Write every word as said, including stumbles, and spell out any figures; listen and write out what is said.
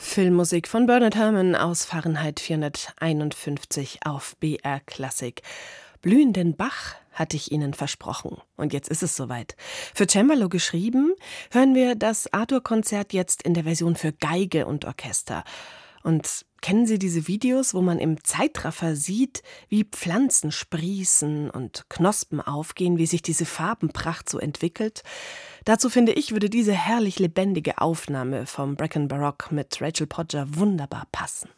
Filmmusik von Bernard Herrmann aus Fahrenheit vierhunderteinundfünfzig auf B R Klassik. Blühenden Bach hatte ich Ihnen versprochen. Und jetzt ist es soweit. Für Cembalo geschrieben, hören wir das Arthur-Konzert jetzt in der Version für Geige und Orchester. Und kennen Sie diese Videos, wo man im Zeitraffer sieht, wie Pflanzen sprießen und Knospen aufgehen, wie sich diese Farbenpracht so entwickelt? Dazu finde ich, würde diese herrlich lebendige Aufnahme vom Brecken Baroque mit Rachel Podger wunderbar passen.